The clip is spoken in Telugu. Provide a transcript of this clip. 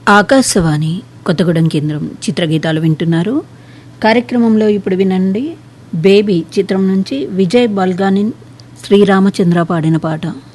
ఆకాశవాణి కొత్తగూడెం కేంద్రం చిత్రగీతాలు వింటున్నారు. కార్యక్రమంలో ఇప్పుడు వినండి బేబీ చిత్రం నుంచి విజయ్ బల్గానిన్ శ్రీరామచంద్ర పాడిన పాట.